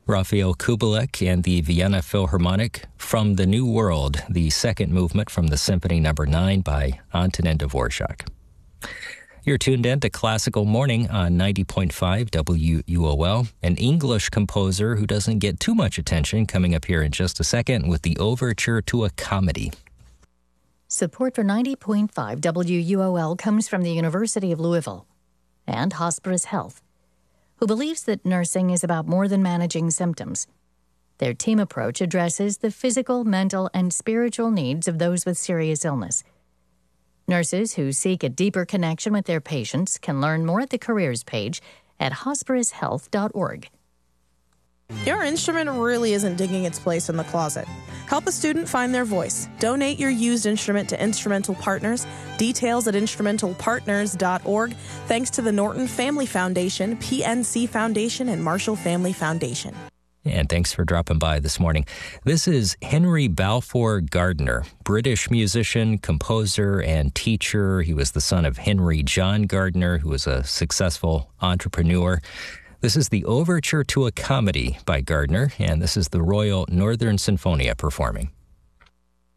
Rafael Kubelik and the Vienna Philharmonic, From the New World, the second movement from the Symphony No. 9 by Antonin Dvorak. You're tuned in to Classical Morning on 90.5 WUOL, an English composer who doesn't get too much attention, coming up here in just a second with the Overture to a Comedy. Support for 90.5 WUOL comes from the University of Louisville and Hospice Health, who believes that nursing is about more than managing symptoms. Their team approach addresses the physical, mental, and spiritual needs of those with serious illness. Nurses who seek a deeper connection with their patients can learn more at the careers page at hospicehealth.org. Your instrument really isn't digging its place in the closet. Help a student find their voice. Donate your used instrument to Instrumental Partners. Details at instrumentalpartners.org. Thanks to the Norton Family Foundation, PNC Foundation, and Marshall Family Foundation. And thanks for dropping by this morning. This is Henry Balfour Gardiner, British musician, composer, and teacher. He was the son of Henry John Gardiner, who was a successful entrepreneur. This is the Overture to a Comedy by Gardiner, and this is the Royal Northern Sinfonia performing.